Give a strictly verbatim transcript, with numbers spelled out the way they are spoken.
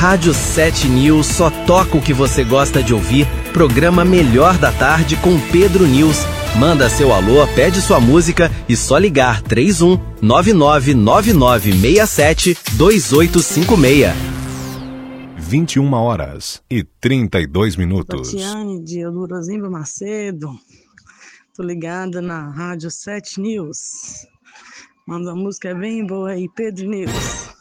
Rádio sete News só toca o que você gosta de ouvir. Programa Melhor da Tarde com Pedro News. Manda seu alô, pede sua música e só ligar três um nove nove nove nove seis sete dois oito cinco seis. vinte e uma horas e trinta e dois minutos. Tatiane de Eudorozimbo Macedo. Tô ligada na Rádio sete News. Manda uma música bem boa aí, Pedro News.